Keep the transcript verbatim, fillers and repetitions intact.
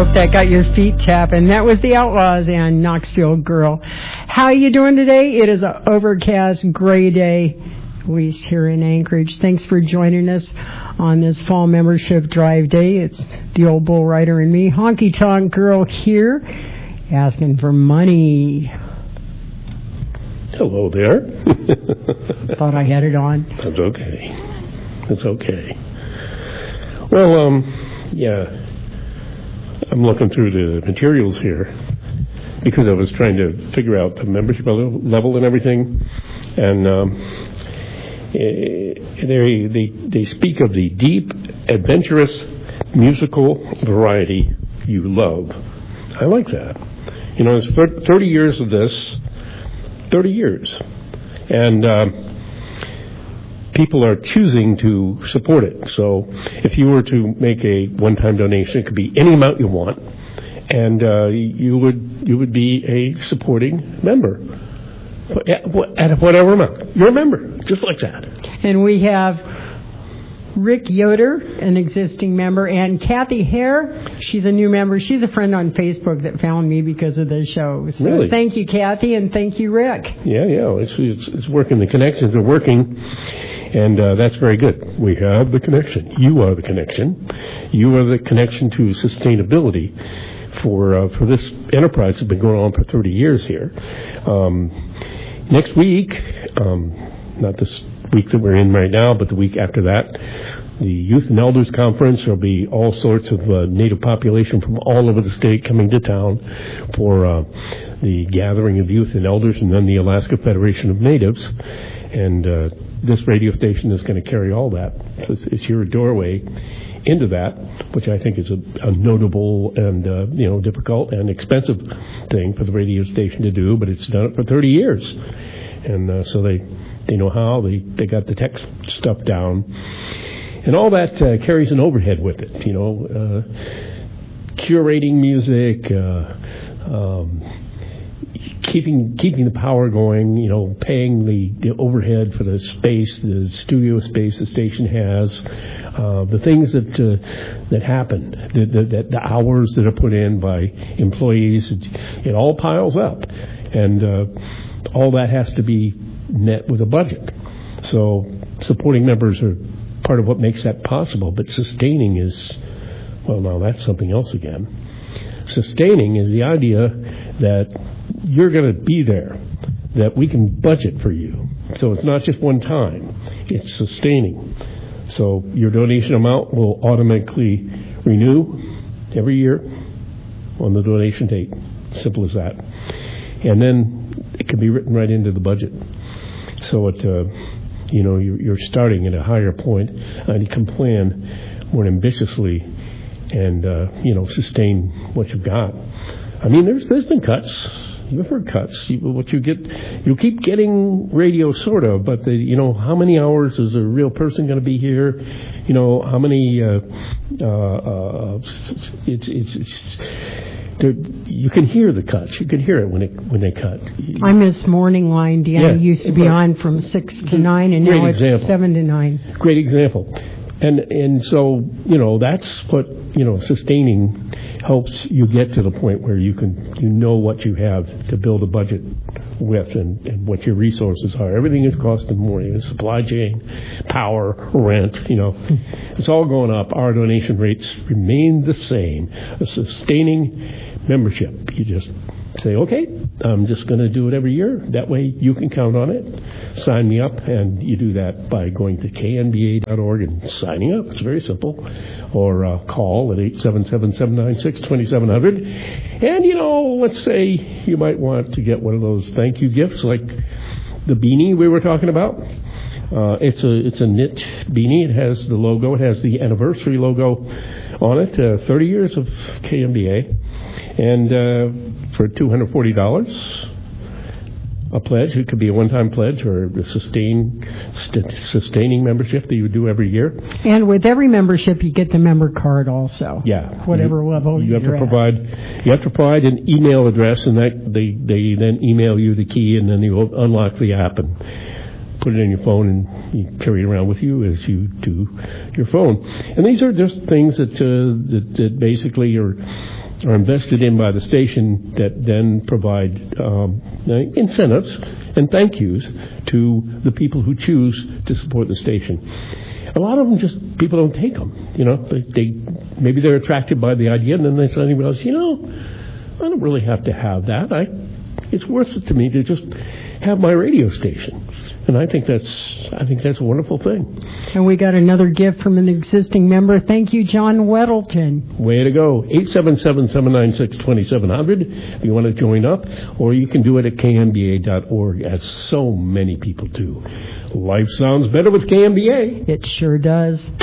hope that got your feet tapping. That was the Outlaws and Knoxville Girl. How you doing today? It is an overcast, gray day, at least here in Anchorage. Thanks for joining us on this fall membership drive day. It's the old bull rider and me, Honky Tonk Girl here, asking for money. Hello there. Thought I had it on. That's okay. That's okay. Well, um, yeah. I'm looking through the materials here because I was trying to figure out the membership level and everything, and um, they, they they speak of the deep, adventurous, musical variety you love. I like that. You know, it's thirty years of this, thirty years, and uh, people are choosing to support it. So if you were to make a one-time donation, it could be any amount you want, and uh, you would you would be a supporting member at whatever amount. You're a member, just like that. And we have Rick Yoder, an existing member, and Kathy Hare. She's a new member. She's a friend on Facebook that found me because of the show. So really? Thank you, Kathy, and thank you, Rick. Yeah, yeah. It's it's, it's working. The connections are working. And uh, that's very good. We have the connection. You are the connection. You are the connection to sustainability for uh, for this enterprise that's been going on for thirty years here. Um, next week, um, not this week that we're in right now, but the week after that, the Youth and Elders Conference. There'll be all sorts of uh, Native population from all over the state coming to town for uh, the gathering of youth and elders, and then the Alaska Federation of Natives. And uh, this radio station is going to carry all that. So it's, it's your doorway into that, which I think is a, a notable and uh, you know difficult and expensive thing for the radio station to do. But it's done it for thirty years, and uh, so they they know how. They they got the tech stuff down, and all that uh, carries an overhead with it. You know, uh, curating music. Uh, um, Keeping keeping the power going, you know, paying the, the overhead for the space, the studio space the station has, uh, the things that uh, that happen, the, the, the hours that are put in by employees, it, it all piles up, and uh, all that has to be met with a budget. So supporting members are part of what makes that possible, but sustaining is, well, now that's something else again. Sustaining is the idea that you're going to be there, that we can budget for you. So it's not just one time, it's sustaining. So your donation amount will automatically renew every year on the donation date. Simple as that. And then it can be written right into the budget. So it, uh, you know, you're, you're starting at a higher point, and you can plan more ambitiously and, uh, you know, sustain what you've got. I mean, there's there's been cuts. You've heard cuts. You, what you get, you keep getting radio, sort of, but the, you know, how many hours is a real person going to be here? You know, how many? Uh, uh, uh, it's it's, it's you can hear the cuts. You can hear it when it when they cut. I miss morning line. Deanna yeah, used to be on from six to nine, and now it's example. seven to nine. Great example. And and so, you know, that's what, you know, sustaining helps you get to the point where you can, you know what you have to build a budget with, and, and what your resources are. Everything is costing more. You know, supply chain, power, rent, you know, it's all going up. Our donation rates remain the same. A sustaining membership, you just say, okay, I'm just going to do it every year. That way you can count on it. Sign me up, and you do that by going to K N B A dot org and signing up. It's very simple. Or uh, call at eight seven seven, seven nine six, two seven zero zero. And, you know, let's say you might want to get one of those thank you gifts like the beanie we were talking about. Uh, it's a it's a knit beanie. It has the logo. It has the anniversary logo on it. Uh, thirty years of K M B A. And uh, for two hundred forty dollars, a pledge. It could be a one-time pledge or a sustain, st- sustaining membership that you would do every year. And with every membership, you get the member card also. Yeah. Whatever you, level you have you're to provide. At. You have to provide an email address, and that they they then email you the key, and then you unlock the app and put it in your phone, and you carry it around with you as you do your phone. And these are just things that uh, that, that basically are are invested in by the station that then provide um, incentives and thank yous to the people who choose to support the station. A lot of them just, people don't take them. You know, they, they maybe they're attracted by the idea, and then they suddenly realize, you know, I don't really have to have that. I, it's worth it to me to just have my radio station. And I think that's I think that's a wonderful thing. And we got another gift from an existing member. Thank you, John Weddleton. Way to go. eight seven seven, seven nine six, two seven zero zero if you want to join up. Or you can do it at K M B A dot org, as so many people do. Life sounds better with K M B A. It sure does.